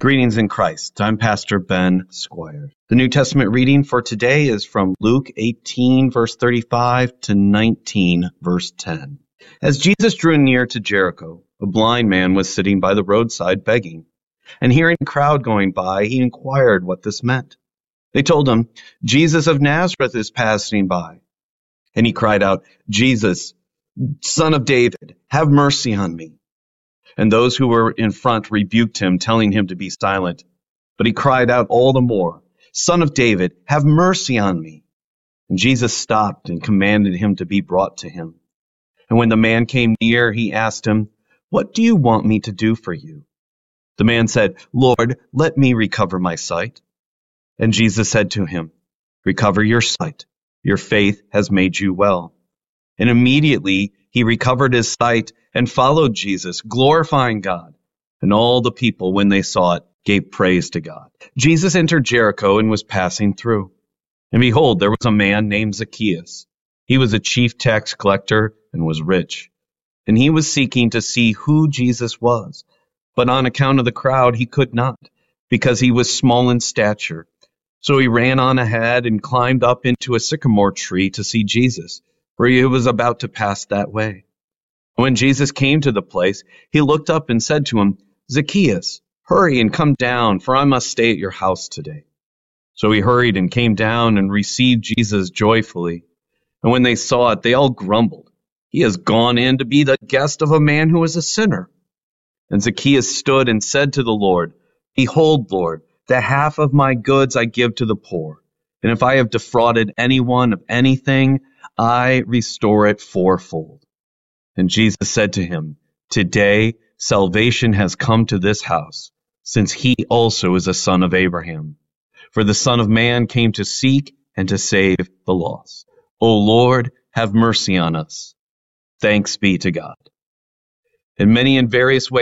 Greetings in Christ. I'm Pastor Ben Squire. The New Testament reading for today is from Luke 18, verse 35 to 19, verse 10. As Jesus drew near to Jericho, a blind man was sitting by the roadside begging. And hearing a crowd going by, he inquired what this meant. They told him, "Jesus of Nazareth is passing by." And he cried out, "Jesus, Son of David, have mercy on me." And those who were in front rebuked him, telling him to be silent. But he cried out all the more, "Son of David, have mercy on me." And Jesus stopped and commanded him to be brought to him. And when the man came near, he asked him, "What do you want me to do for you?" The man said, "Lord, let me recover my sight." And Jesus said to him, "Recover your sight. Your faith has made you well." And immediately he recovered his sight and followed Jesus, glorifying God. And all the people, when they saw it, gave praise to God. Jesus entered Jericho and was passing through. And behold, there was a man named Zacchaeus. He was a chief tax collector and was rich. And he was seeking to see who Jesus was. But on account of the crowd, he could not, because he was small in stature. So he ran on ahead and climbed up into a sycamore tree to see Jesus, for he was about to pass that way. When Jesus came to the place, he looked up and said to him, "Zacchaeus, hurry and come down, for I must stay at your house today." So he hurried and came down and received Jesus joyfully. And when they saw it, they all grumbled, "He has gone in to be the guest of a man who is a sinner." And Zacchaeus stood and said to the Lord, "Behold, Lord, the half of my goods I give to the poor. And if I have defrauded anyone of anything, I restore it fourfold." And Jesus said to him, "Today salvation has come to this house, since he also is a son of Abraham. For the Son of Man came to seek and to save the lost. O Lord, have mercy on us." Thanks be to God. In many and various ways,